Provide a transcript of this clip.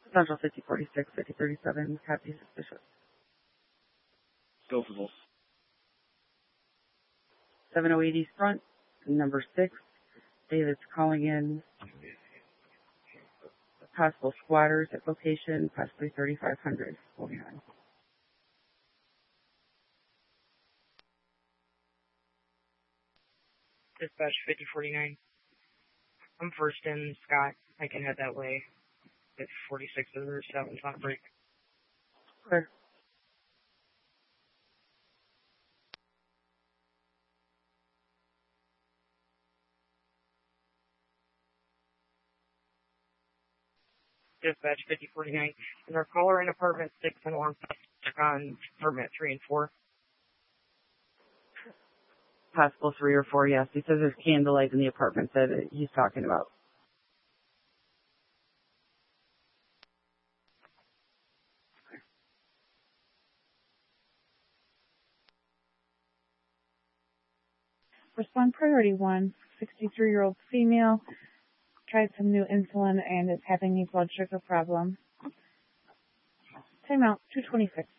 Central 5046, 5037, copy suspicious. Go for both. 708 East Front, number 6. David's calling in possible squatters at location, possibly 3500. Moving on. Dispatch 5049. I'm first in, Scott. I can head that way. It's 46 to the route 7, it's on a break. Clear. Dispatch 5049. Is our caller in apartment 6 and alarm suspect on apartment 3 and 4? Possible 3 or 4, yes. He says there's candlelight in the apartment that he's talking about. Respond priority 1, 63-year-old female, tried some new insulin and is having a blood sugar problem. Timeout 226.